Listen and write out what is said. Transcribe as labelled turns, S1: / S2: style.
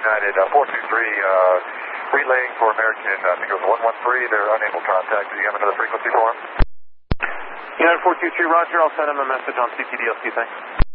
S1: United 423, relaying for American, I think it was 113. They're unable to contact. Do you have another frequency for them?
S2: United 423, roger. I'll send him a message on CTDLC. Thanks.